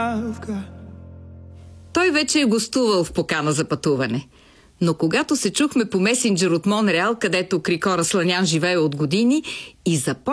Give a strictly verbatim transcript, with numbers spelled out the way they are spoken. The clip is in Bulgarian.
Той вече е гостувал в покана за пътуване. Но когато се чухме по месенджер от Монреал, където Крикора Сланян живее от години, и започна